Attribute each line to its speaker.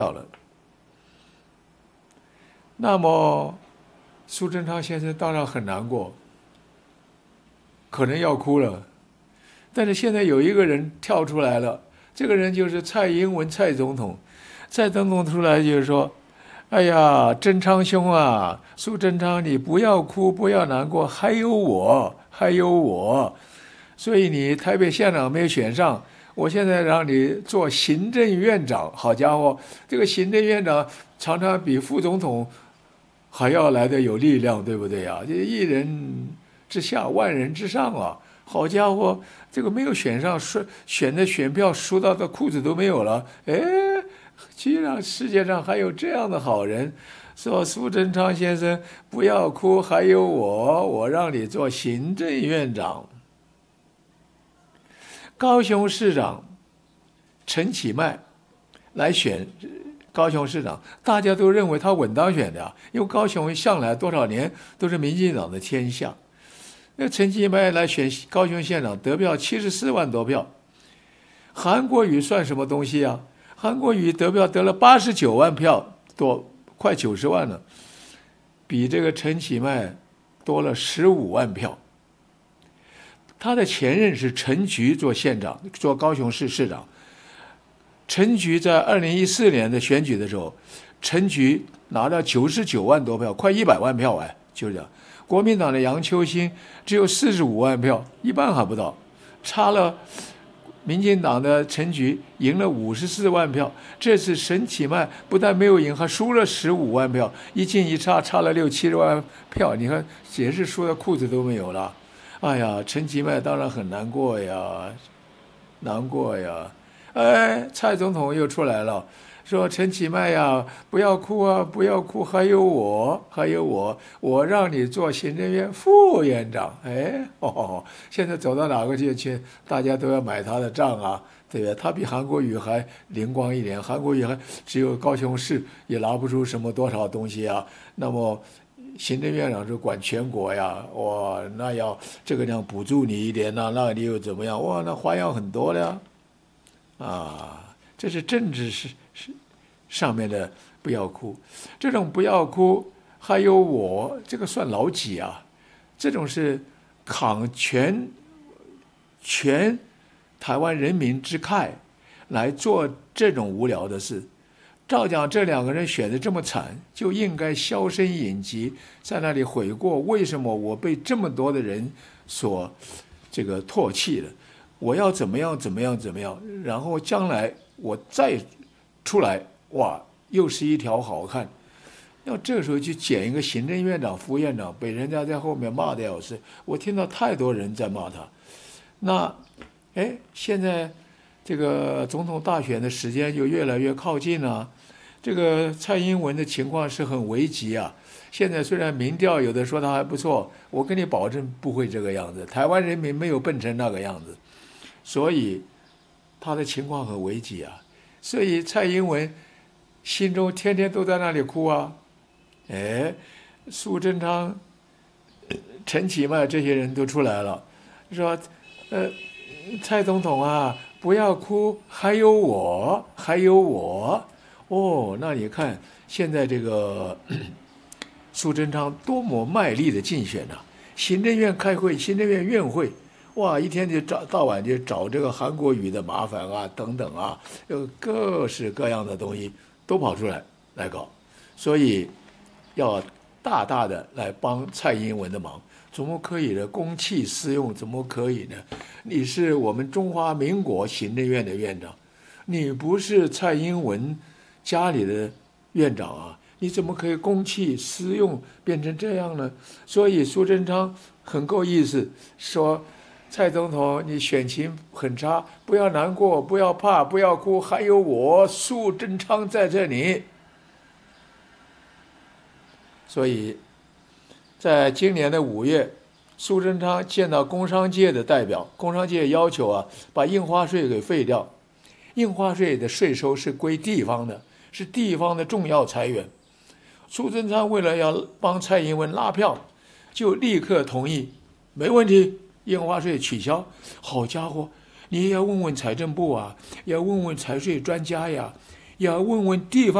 Speaker 1: 到了。那么苏贞昌先生当然很难过，可能要哭了。但是现在有一个人跳出来了，这个人就是蔡英文蔡总统。蔡总统出来就是说：“哎呀，贞昌兄啊，苏贞昌，你不要哭，不要难过，还有我，还有我。所以你台北县长没有选上，我现在让你做行政院长。好家伙，这个行政院长常常比副总统还要来的有力量，对不对呀？这一人之下，万人之上啊！好家伙，这个没有选上，选的选票输到的裤子都没有了。哎，居然世界上还有这样的好人，说苏贞昌先生不要哭，还有我让你做行政院长。高雄市长陈其迈来选高雄市长，大家都认为他稳当选的，因为高雄向来多少年都是民进党的天下。那陈其迈来选高雄县长，得票74万多票。韩国瑜算什么东西啊？韩国瑜得票得了89万票多，快90万了，比这个陈其迈多了15万票。他的前任是陈菊做县长，做高雄市市长。陈菊在2014年的选举的时候，陈菊拿到99万多票，快100万票哎，就是这样。国民党的杨秋兴只有45万票，一半还不到，差了民进党的陈菊赢了54万票。这次陈其迈不但没有赢，还输了15万票，一进一差，差了6-7万票。你看，也是输的裤子都没有了。哎呀，陈其迈当然很难过呀，难过呀。哎，蔡总统又出来了，说陈其迈呀，不要哭啊，不要哭，还有我，还有我让你做行政院副院长。哎，现在走到哪个去，大家都要买他的账啊，对不对？他比韩国瑜还灵光一点，韩国瑜还只有高雄市，也拿不出什么多少东西啊。那么行政院长是管全国呀，哇，那要这个样补助你一点那你又怎么样？哇，那花样很多的呀。啊，这是政治是上面的不要哭，这种不要哭，还有我这个算老几啊？这种是扛全台湾人民之慨来做这种无聊的事。照讲这两个人选得这么惨，就应该销声匿迹，在那里悔过，为什么我被这么多的人所这个唾弃了？我要怎么样，然后将来我再出来，哇，又是一条好汉。要这时候去捡一个行政院长、副院长，被人家在后面骂的要死。我听到太多人在骂他。那，现在这个总统大选的时间就越来越靠近了。这个蔡英文的情况是很危急啊。现在虽然民调有的说他还不错，我跟你保证不会这个样子。台湾人民没有笨成那个样子。所以他的情况很危急啊，所以蔡英文心中天天都在那里哭啊。苏贞昌、陈其迈这些人都出来了，说蔡总统啊，不要哭，还有我，还有我。哦，那你看现在这个苏贞昌多么卖力的竞选啊，行政院开会，行政院院会。哇，一天就到晚就找这个韩国瑜的麻烦啊，等等啊，各式各样的东西都跑出来搞，所以要大大的来帮蔡英文的忙，怎么可以呢？公器私用怎么可以呢？你是我们中华民国行政院的院长，你不是蔡英文家里的院长啊，你怎么可以公器私用变成这样呢？所以苏贞昌很够意思，说蔡总统，你选情很差，不要难过，不要怕，不要哭，还有我苏贞昌在这里。所以，在今年的5月，苏贞昌见到工商界的代表，工商界要求啊，把印花税给废掉。印花税的税收是归地方的，是地方的重要财源。苏贞昌为了要帮蔡英文拉票，就立刻同意，没问题。印花税取消，好家伙，你也要问问财政部啊，也要问问财税专家呀， 要问问地方